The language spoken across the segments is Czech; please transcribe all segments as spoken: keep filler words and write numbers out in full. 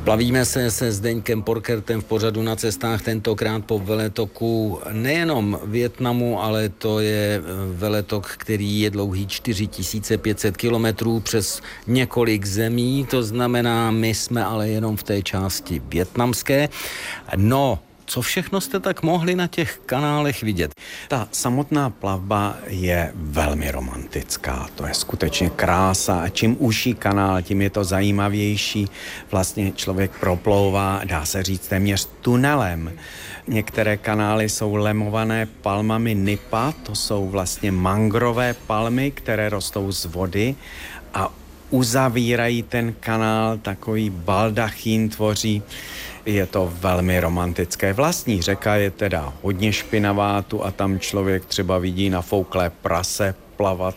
Plavíme se se Zdeňkem Porkertem v pořadu Na cestách, tentokrát po veletoku nejenom Vietnamu, ale to je veletok, který je dlouhý čtyři tisíce pět set kilometrů přes několik zemí, to znamená, my jsme ale jenom v té části vietnamské. No, co všechno jste tak mohli na těch kanálech vidět? Ta samotná plavba je velmi romantická, to je skutečně krása a čím užší kanál, tím je to zajímavější. Vlastně člověk proplouvá, dá se říct, téměř tunelem. Některé kanály jsou lemované palmami nipa, to jsou vlastně mangrové palmy, které rostou z vody a uzavírají ten kanál, takový baldachín tvoří. Je to velmi romantické. Vlastní řeka je teda hodně špinavá, tu a tam člověk třeba vidí nafouklé prase plavat.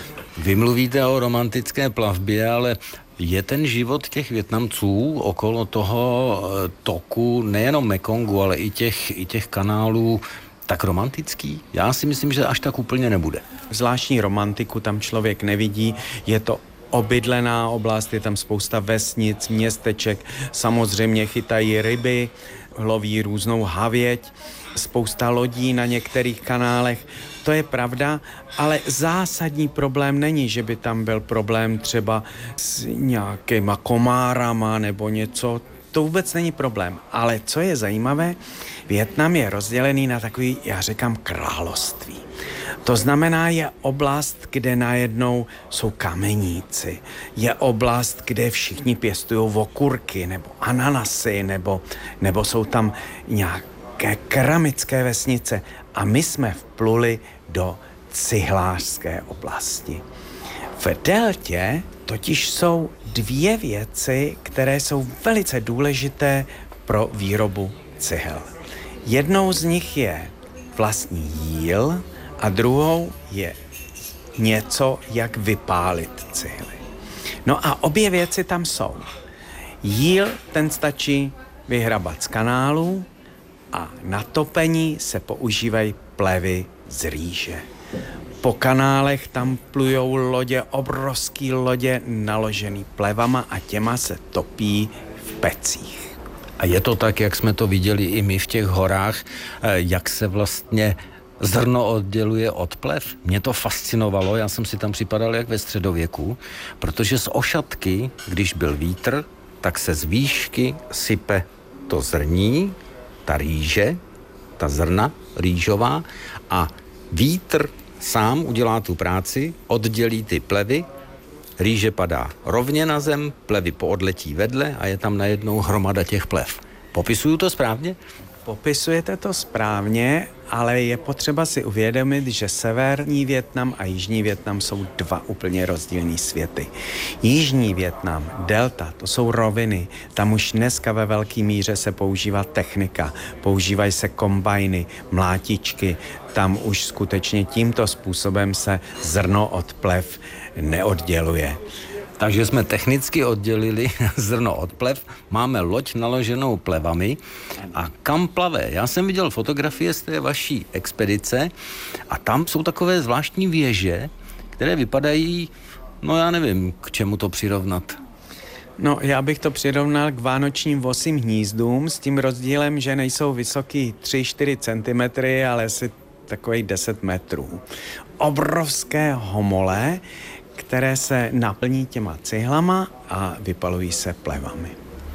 Vy mluvíte o romantické plavbě, ale je ten život těch Vietnamců okolo toho toku, nejenom Mekongu, ale i těch, i těch kanálů, tak romantický? Já si myslím, že až tak úplně nebude. Zvláštní romantiku tam člověk nevidí, je to obydlená oblast, je tam spousta vesnic, městeček, samozřejmě chytají ryby, loví různou havěť, spousta lodí na některých kanálech, to je pravda, ale zásadní problém není, že by tam byl problém třeba s nějakýma komárama nebo něco, to vůbec není problém, ale co je zajímavé, Vietnam je rozdělený na takový, já říkám, království. To znamená, je oblast, kde najednou jsou kameníci. Je oblast, kde všichni pěstují okurky nebo ananasy, nebo, nebo jsou tam nějaké keramické vesnice. A my jsme vpluli do cihlářské oblasti. V deltě totiž jsou dvě věci, které jsou velice důležité pro výrobu cihel. Jednou z nich je vlastní jíl, a druhou je něco, jak vypálit cihly. No a obě věci tam jsou. Jíl, ten stačí vyhrabat z kanálu a na topení se používají plevy z rýže. Po kanálech tam plujou lodě, obrovský lodě naložený plevama a těma se topí v pecích. A je to tak, jak jsme to viděli i my v těch horách, jak se vlastně zrno odděluje od plev. Mě to fascinovalo, já jsem si tam připadal jak ve středověku, protože z ošatky, když byl vítr, tak se z výšky sype to zrní, ta rýže, ta zrna rýžová a vítr sám udělá tu práci, oddělí ty plevy, rýže padá rovně na zem, plevy poodletí vedle a je tam najednou hromada těch plev. Popisuju to správně? Popisujete to správně, ale je potřeba si uvědomit, že severní Vietnam a jižní Vietnam jsou dva úplně rozdílný světy. Jižní Vietnam, delta, to jsou roviny. Tam už dneska ve velké míře se používá technika, používají se kombajny, mlátičky. Tam už skutečně tímto způsobem se zrno od plev neodděluje. Takže jsme technicky oddělili zrno od plev, máme loď naloženou plevami a kam plave? Já jsem viděl fotografie z té vaší expedice a tam jsou takové zvláštní věže, které vypadají, no já nevím, k čemu to přirovnat. No, já bych to přirovnal k vánočním vosím hnízdům s tím rozdílem, že nejsou vysoký tři čtyři centimetry, ale asi takových deset metrů. Obrovské homole, které se naplní těma cihlama a vypalují se plevami.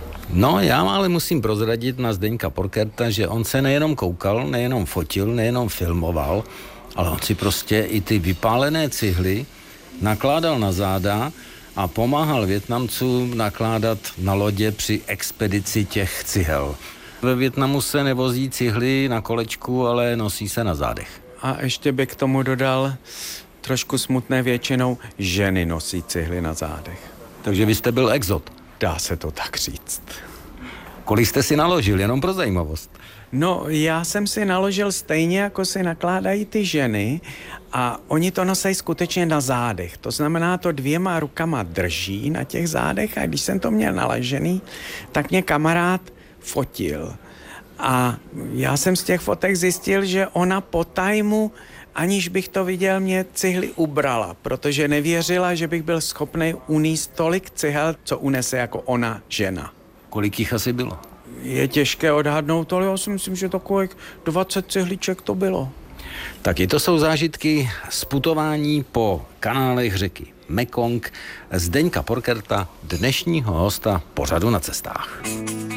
No, já ale musím prozradit na Zdeňka Porkerta, že on se nejenom koukal, nejenom fotil, nejenom filmoval, ale on si prostě i ty vypálené cihly nakládal na záda a pomáhal Vietnamcům nakládat na lodě při expedici těch cihel. Ve Vietnamu se nevozí cihly na kolečku, ale nosí se na zádech. A ještě bych k tomu dodal, trošku smutné většinou, ženy nosí cihly na zádech. Takže vy jste byl exot. Dá se to tak říct. Kolik jste si naložil, jenom pro zajímavost? No, já jsem si naložil stejně, jako si nakládají ty ženy a oni to nosejí skutečně na zádech. To znamená, to dvěma rukama drží na těch zádech a když jsem to měl naložený, tak mě kamarád fotil. A já jsem z těch fotek zjistil, že ona po tajmu, aniž bych to viděl, mě cihly ubrala, protože nevěřila, že bych byl schopný unést tolik cihel, co unese jako ona žena. Kolik jich asi bylo? Je těžké odhadnout, ale já si myslím, že takových dvacet cihliček to bylo. Taky to jsou zážitky z putování po kanálech řeky Mekong Zdeňka Porkerta, dnešního hosta pořadu Na cestách.